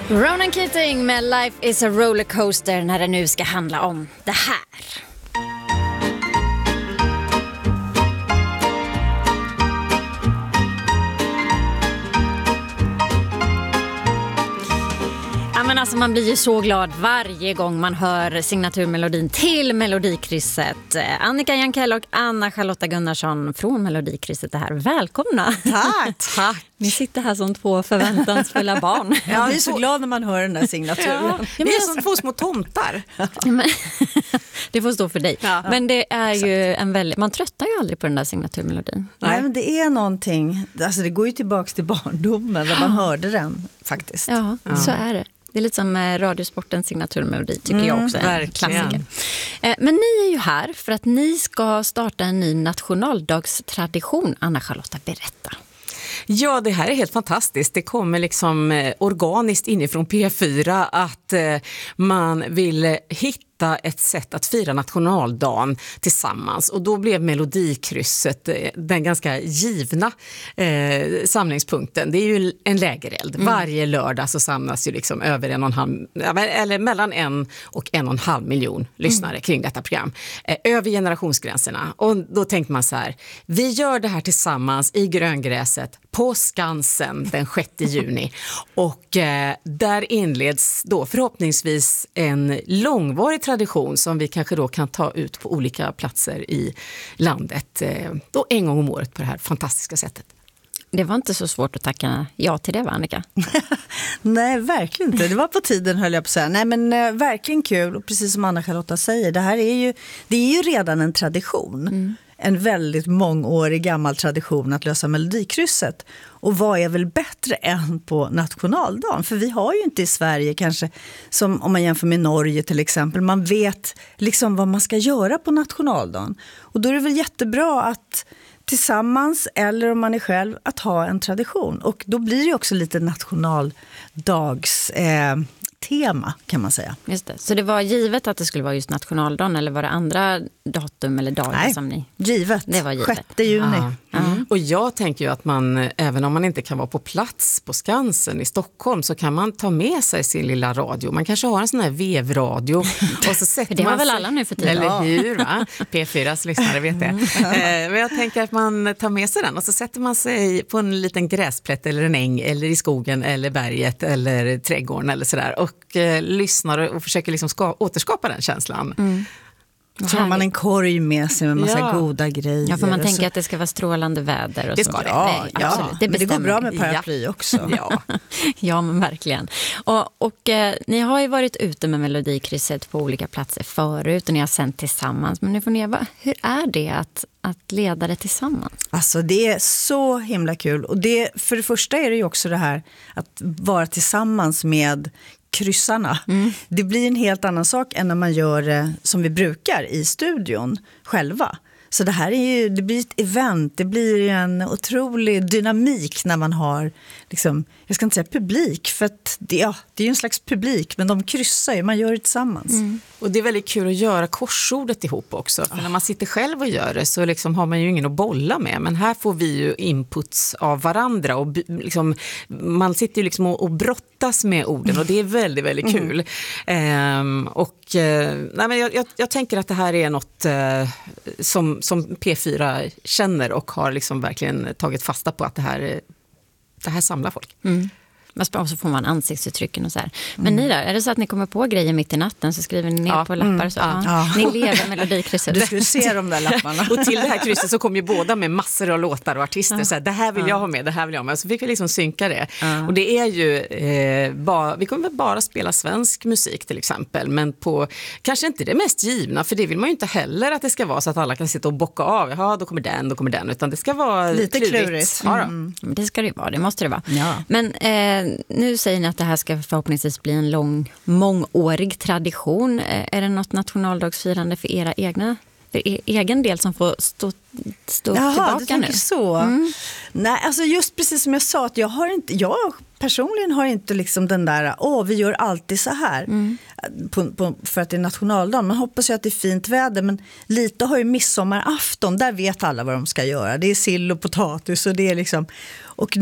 Ronan Keating med Life is a rollercoaster när det nu ska handla om det här. Men alltså man blir ju så glad varje gång man hör signaturmelodin till Melodikrysset. Annika Jankell och Anna-Charlotta Gunnarsson från Melodikrysset är här. Välkomna! Tack! Ni sitter här som två förväntansfulla barn. Ja, vi är så glada när man hör den där signaturen. Vi är som två små tomtar. Det får stå för dig. Ja. Men det är ju en väldigt... Man tröttar ju aldrig på den där signaturmelodin. Nej, men det är någonting... Alltså det går ju tillbaka till barndomen när man hörde den faktiskt. Ja, så är det. Det är lite som Radiosportens signaturmelodi tycker jag också är en klassiker. Men ni är ju här för att ni ska starta en ny nationaldagstradition. Anna-Charlotta, berätta. Ja, det här är helt fantastiskt. Det kommer liksom organiskt inifrån P4 att man vill hitta ett sätt att fira nationaldagen tillsammans. Och då blev Melodikrysset den ganska givna samlingspunkten. Det är ju en lägereld. Varje lördag så samlas ju liksom över 1,5, eller mellan 1 och 1,5 miljon lyssnare kring detta program. Över generationsgränserna. Och då tänkte man så här, vi gör det här tillsammans i gröngräset på Skansen den 6 juni. Och där inleds då förhoppningsvis en långvarig tradition som vi kanske då kan ta ut på olika platser i landet. Då en gång om året på det här fantastiska sättet. Det var inte så svårt att tacka ja till det, va, Annika? Nej, verkligen inte. Det var på tiden, höll jag på att säga. Nej, men verkligen kul. Och precis som Anna-Charlotta säger, det är ju redan en tradition. En väldigt mångårig gammal tradition att lösa Melodikrysset. Och vad är väl bättre än på nationaldagen? För vi har ju inte i Sverige kanske, som om man jämför med Norge till exempel, man vet liksom vad man ska göra på nationaldagen. Och då är det väl jättebra att tillsammans, eller om man är själv, att ha en tradition. Och då blir det också lite nationaldags tema, kan man säga. Just det. Så det var givet att det skulle vara just nationaldagen, eller var det andra datum eller dagar? Nej, som ni... givet. Det var givet. 6 juni. Och jag tänker ju att man, även om man inte kan vara på plats på Skansen i Stockholm, så kan man ta med sig sin lilla radio. Man kanske har en sån här vevradio. Och så sätter det har man väl sig, alla nu för tiden? eller hur, va? P4s lyssnare vet det. Men jag tänker att man tar med sig den och så sätter man sig på en liten gräsplätt eller en äng eller i skogen eller berget eller trädgården eller sådär och lyssnar och försöker liksom återskapa den känslan. Så har man en korg med sig med massa goda grejer. Ja, för man tänker att det ska vara strålande väder. Och det så. ska det. Ja, det men det går bra med paraply också. Ja, men verkligen. Och ni har ju varit ute med Melodikrysset på olika platser förut och ni har sänt tillsammans. Men nu får ni hur är det att leda det tillsammans? Alltså det är så himla kul. Och för det första är det ju också det här att vara tillsammans med kryssarna. Det blir en helt annan sak än när man gör det som vi brukar i studion själva. Så det här är ju, det blir ett event, det blir en otrolig dynamik när man har, liksom, jag ska inte säga publik, för att det är ju en slags publik, men de kryssar ju, man gör det tillsammans. Och det är väldigt kul att göra korsordet ihop också, för när man sitter själv och gör det så liksom har man ju ingen att bolla med, men här får vi ju inputs av varandra och liksom, man sitter ju liksom och brottas med orden och det är väldigt, väldigt kul. Nej, men jag tänker att det här är något som P4 känner och har liksom verkligen tagit fasta på att det här samlar folk. Och så får man ansiktsuttrycken och så här. Men ni då, är det så att ni kommer på grejer mitt i natten så skriver ni ner på lappar så? Ni lever Melodikrysset. Du skulle se de där lapparna. Och till det här krysset så kom ju båda med massor av låtar och artister. Så här, det här vill jag ha med, det här vill jag ha med. Så fick vi liksom synka det. Och det är ju, vi kommer väl bara spela svensk musik till exempel. Men på, kanske inte det mest givna, för det vill man ju inte heller att det ska vara så att alla kan sitta och bocka av. Ja, då kommer den. Utan det ska vara lite klurigt. Ja, det ska det ju vara, det måste det vara. Ja. Men nu säger ni att det här ska förhoppningsvis bli en mångårig tradition. Är det något nationaldagsfirande för era egen del som får stå tillbaka nu? Så. Nej, alltså just precis som jag sa, att jag personligen har inte liksom den där, vi gör alltid så här för att det är nationaldagen. Man hoppas ju att det är fint väder, men lite har ju midsommarafton, där vet alla vad de ska göra. Det är sill och potatis och det är liksom, och